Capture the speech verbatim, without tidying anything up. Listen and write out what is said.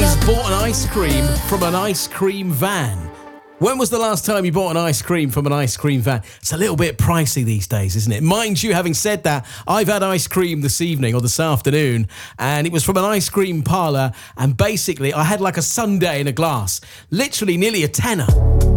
Who's bought an ice cream from an ice cream van? When was the last time you bought an ice cream from an ice cream van? It's a little bit pricey these days, isn't it? Mind you, having said that, I've had ice cream this evening or this afternoon, and it was from an ice cream parlour, and basically I had like a sundae in a glass, literally nearly a tenner.